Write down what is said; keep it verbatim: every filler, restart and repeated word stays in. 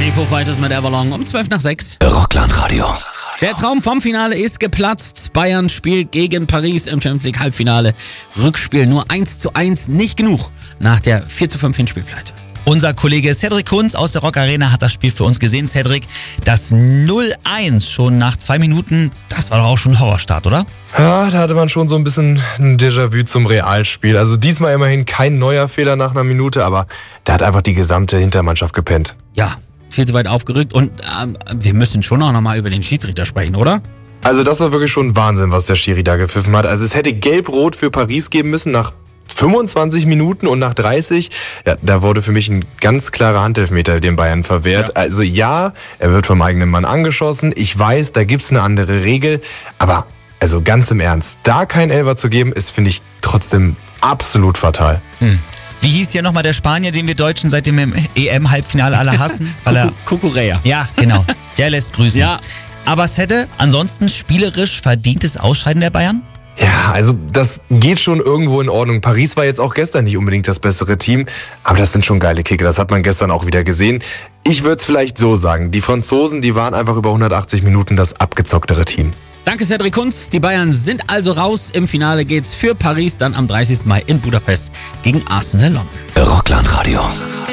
Die Foo Fighters mit Everlong um zwölf nach sechs. Rockland-Radio. Der Traum vom Finale ist geplatzt. Bayern spielt gegen Paris im Champions League Halbfinale. Rückspiel nur eins zu eins, nicht genug nach der vier zu fünf Hinspielpleite. Unser Kollege Cedric Kunz aus der Rock Arena hat das Spiel für uns gesehen. Cedric, das null eins schon nach zwei Minuten, das war doch auch schon ein Horrorstart, oder? Ja, da hatte man schon so ein bisschen ein Déjà-vu zum Realspiel. Also diesmal immerhin kein neuer Fehler nach einer Minute, aber da hat einfach die gesamte Hintermannschaft gepennt. Ja, viel zu weit aufgerückt und äh, wir müssen schon auch nochmal über den Schiedsrichter sprechen, oder? Also das war wirklich schon Wahnsinn, was der Schiri da gepfiffen hat. Also es hätte Gelb-Rot für Paris geben müssen nach fünfundzwanzig Minuten und nach dreißig, ja, da wurde für mich ein ganz klarer Handelfmeter den Bayern verwehrt. Ja. Also ja, er wird vom eigenen Mann angeschossen. Ich weiß, da gibt's eine andere Regel. Aber also ganz im Ernst, da kein Elfer zu geben, ist, finde ich, trotzdem absolut fatal. Hm. Wie hieß hier nochmal der Spanier, den wir Deutschen seit dem E M-Halbfinale alle hassen? Weil er, Cucurella. Ja, genau. Der lässt grüßen. Ja. Aber Sette, ansonsten spielerisch verdientes Ausscheiden der Bayern? Ja, also das geht schon irgendwo in Ordnung. Paris war jetzt auch gestern nicht unbedingt das bessere Team, aber das sind schon geile Kicker, das hat man gestern auch wieder gesehen. Ich würde es vielleicht so sagen, die Franzosen, die waren einfach über hundertachtzig Minuten das abgezocktere Team. Danke, Cedric Kunz. Die Bayern sind also raus. Im Finale geht's für Paris dann am dreißigsten Mai in Budapest gegen Arsenal London. Rockland-Radio.